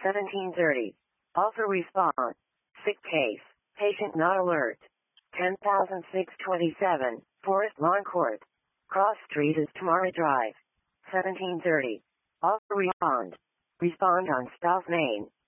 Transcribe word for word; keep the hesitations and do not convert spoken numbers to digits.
seventeen thirty. Offer respond. Sick case. Patient not alert. ten thousand six hundred twenty-seven. Forest Lawn Court. Cross Street is Tamara Drive. seventeen thirty. Offer respond. Respond on spouse name.